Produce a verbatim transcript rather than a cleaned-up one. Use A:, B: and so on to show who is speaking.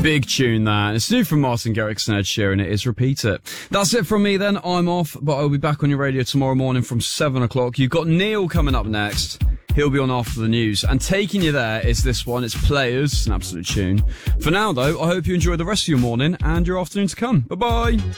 A: Big tune that. It's new from Martin Garrix and Ed Sheeran. It is Repeat It. That's it from me then. I'm off, but I'll be back on your radio tomorrow morning from seven o'clock. You've got Neil coming up next. He'll be on after the news. And taking you there is this one. It's Players. An absolute tune. For now, though, I hope you enjoy the rest of your morning and your afternoon to come. Bye-bye.